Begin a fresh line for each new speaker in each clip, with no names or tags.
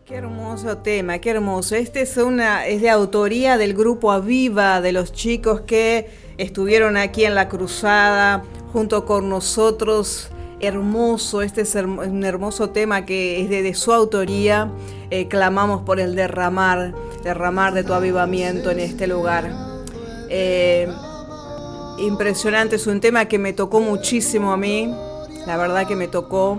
Qué hermoso tema, qué hermoso. Es de autoría del grupo Aviva, de los chicos que estuvieron aquí en la cruzada junto con nosotros. Hermoso, un hermoso tema que es de su autoría. Clamamos por el derramar de tu avivamiento en este lugar. Impresionante, es un tema que me tocó muchísimo a mí, la verdad que me tocó,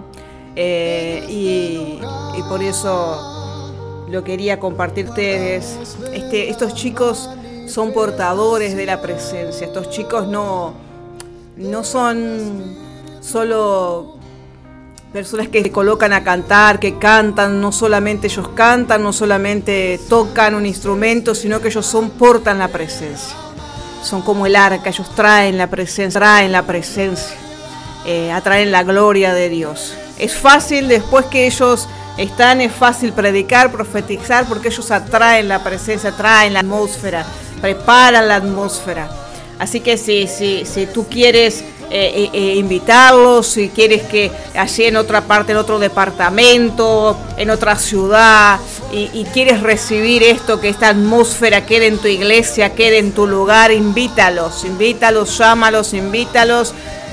y por eso lo quería compartirte. Estos chicos son portadores de la presencia. Estos chicos no son solo personas que se colocan a cantar, que cantan. No solamente ellos cantan, no solamente tocan un instrumento, sino que ellos portan la presencia. Son como el arca, ellos traen la presencia, atraen la gloria de Dios. Es fácil, después que ellos están, es fácil predicar, profetizar, porque ellos atraen la presencia, atraen la atmósfera, preparan la atmósfera. Así que si tú quieres invitarlos, si quieres que allí en otra parte, en otro departamento, en otra ciudad, y quieres recibir esto, que esta atmósfera quede en tu iglesia, quede en tu lugar, invítalos, llámalos, invítalos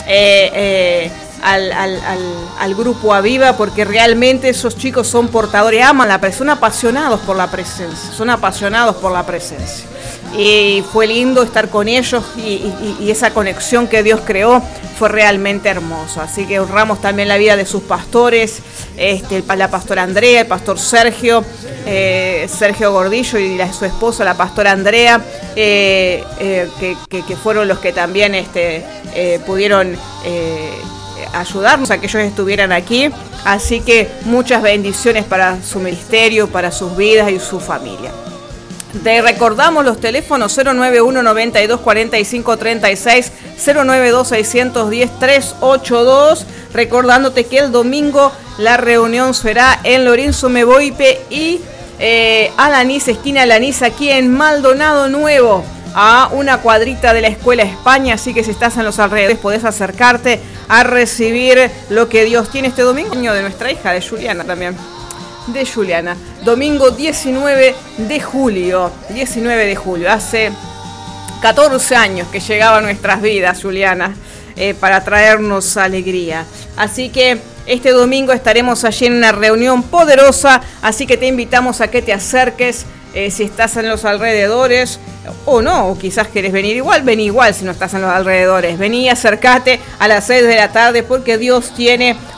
al grupo Aviva, porque realmente esos chicos son portadores, aman la presencia, son apasionados por la presencia. Y fue lindo estar con ellos, y esa conexión que Dios creó fue realmente hermoso. Así que honramos también la vida de sus pastores, la pastora Andrea, el pastor Sergio Gordillo, y su esposa, la pastora Andrea, que fueron los que también pudieron ayudarnos a que ellos estuvieran aquí. Así que muchas bendiciones para su ministerio, para sus vidas y su familia. Te recordamos los teléfonos: 091-92-45-36, 092-610-382. Recordándote que el domingo la reunión será en Lorenzo Mevoipe y Alanís, esquina Alanís, aquí en Maldonado Nuevo, a una cuadrita de la Escuela España. Así que si estás en los alrededores, podés acercarte a recibir lo que Dios tiene este domingo. De nuestra hija, de Juliana también. De Juliana, domingo 19 de julio. Hace 14 años que llegaba a nuestras vidas Juliana, para traernos alegría. Así que este domingo estaremos allí en una reunión poderosa, así que te invitamos a que te acerques. Si estás en los alrededores o no, o quizás querés venir igual, vení igual si no estás en los alrededores. Vení, acércate a las 6 de la tarde, porque Dios tiene